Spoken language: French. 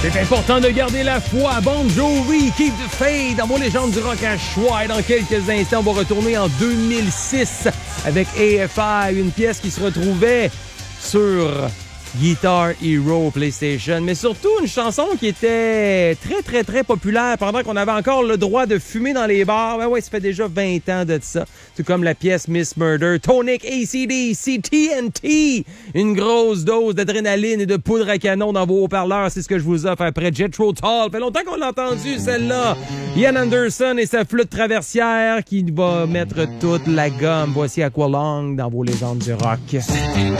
C'est important de garder la foi. Bon Jovi, Keep the Faith dans vos légendes du rock à choix. Et dans quelques instants, on va retourner en 2006 avec AFI, une pièce qui se retrouvait sur Guitar Hero PlayStation, mais surtout une chanson qui était très, très, très populaire pendant qu'on avait encore le droit de fumer dans les bars. Ben ouais, ça fait déjà 20 ans de ça. Tout comme la pièce Miss Murder, Tonic, AC/DC, TNT. Une grosse dose d'adrénaline et de poudre à canon dans vos haut-parleurs. C'est ce que je vous offre après Jethro Tull. Ça fait longtemps qu'on l'a entendu, celle-là. Ian Anderson et sa flûte traversière qui va mettre toute la gomme. Voici Aqualung dans vos légendes du rock.